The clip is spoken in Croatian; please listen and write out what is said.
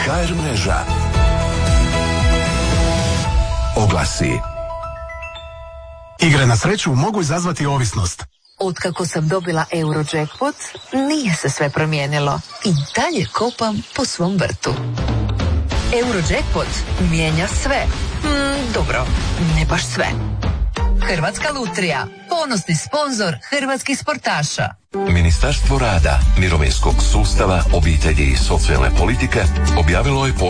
HR mreža. Oglasi. Igre na sreću mogu izazvati ovisnost. Otkako sam dobila Eurojackpot, nije se sve promijenilo. I dalje kopam po svom vrtu. Eurojackpot mijenja sve. Dobro, ne baš sve. Hrvatska lutrija, ponosni sponzor hrvatskih sportaša. Ministarstvo rada, mirovinskog sustava, obitelji i socijalne politike objavilo je